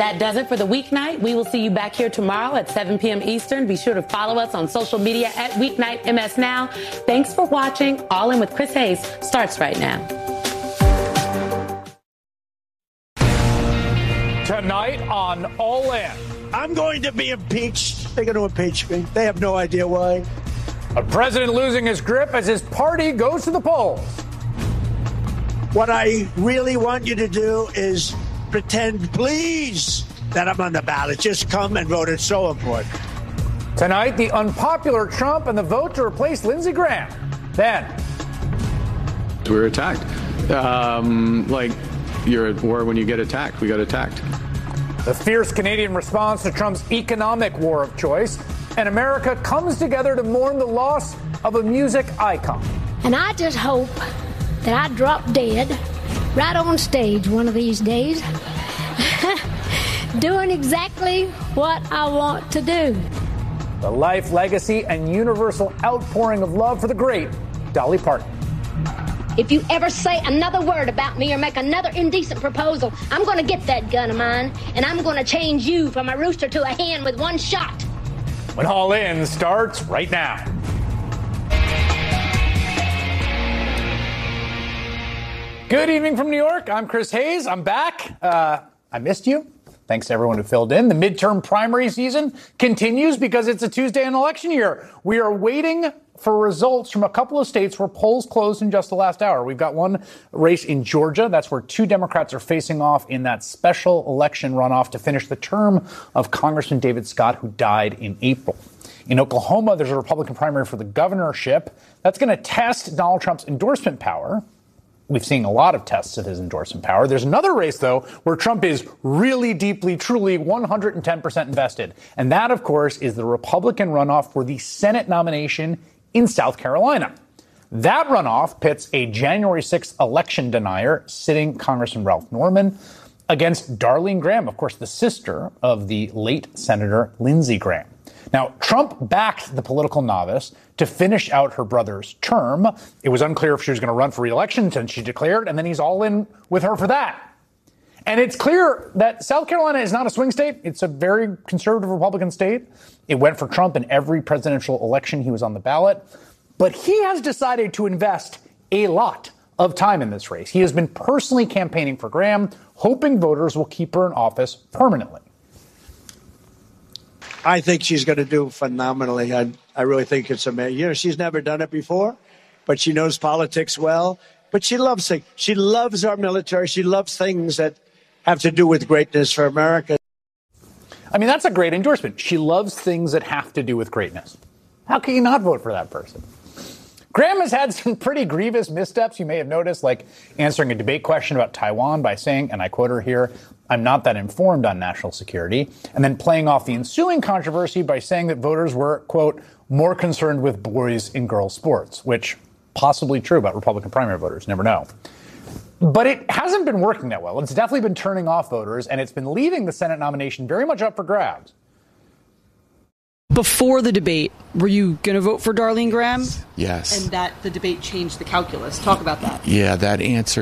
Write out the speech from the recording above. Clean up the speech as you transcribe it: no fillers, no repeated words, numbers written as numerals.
That does it for the weeknight. We will see you back here tomorrow at 7 p.m. Eastern. Be sure to follow us on social media at Weeknight MS Now. Thanks for watching. All In with Chris Hayes starts right now. Tonight on All In. I'm going to be impeached. They're going to impeach me. They have no idea why. A president losing his grip as his party goes to the polls. What I really want you to do is pretend, please, that I'm on the ballot. Just come and vote. It's so important. Tonight, the unpopular Trump and the vote to replace Lindsey Graham. Then, we were attacked. Like you're at war when you get attacked. We got attacked. The fierce Canadian response to Trump's economic war of choice. And America comes together to mourn the loss of a music icon. And I just hope that I drop dead right on stage one of these days, doing exactly what I want to do. The life, legacy, and universal outpouring of love for the great Dolly Parton. If you ever say another word about me or make another indecent proposal, I'm going to get that gun of mine, and I'm going to change you from a rooster to a hen with one shot. When All In starts right now. Good evening from New York. I'm Chris Hayes. I'm back. I missed you. Thanks to everyone who filled in. The midterm primary season continues because it's a Tuesday in election year. We are waiting for results from a couple of states where polls closed in just the last hour. We've got one race in Georgia. That's where two Democrats are facing off in that special election runoff to finish the term of Congressman David Scott, who died in April. In Oklahoma, there's a Republican primary for the governorship. That's going to test Donald Trump's endorsement power. We've seen a lot of tests of his endorsement power. There's another race, though, where Trump is really deeply, truly 110% invested. And that, of course, is the Republican runoff for the Senate nomination in South Carolina. That runoff pits a January 6th election denier, sitting Congressman Ralph Norman, against Darlene Graham, of course, the sister of the late Senator Lindsey Graham. Now, Trump backed the political novice to finish out her brother's term. It was unclear if she was going to run for re-election until she declared, and then he's all in with her for that. And it's clear that South Carolina is not a swing state. It's a very conservative Republican state. It went for Trump in every presidential election he was on the ballot. But he has decided to invest a lot of time in this race. He has been personally campaigning for Graham, hoping voters will keep her in office permanently. I think she's going to do phenomenally. I really think it's amazing. You know, she's never done it before, but she knows politics well. But she loves things. She loves our military. She loves things that have to do with greatness for America. I mean, that's a great endorsement. She loves things that have to do with greatness. How can you not vote for that person? Graham has had some pretty grievous missteps you may have noticed, like answering a debate question about Taiwan by saying, and I quote her here, "I'm not that informed on national security," and then playing off the ensuing controversy by saying that voters were, quote, more concerned with boys and girls sports, which possibly true about Republican primary voters. Never know. But it hasn't been working that well. It's definitely been turning off voters, and it's been leaving the Senate nomination very much up for grabs. Before the debate, were you going to vote for Darlene Graham? Yes. And that the debate changed the calculus. Talk about that. Yeah, that answer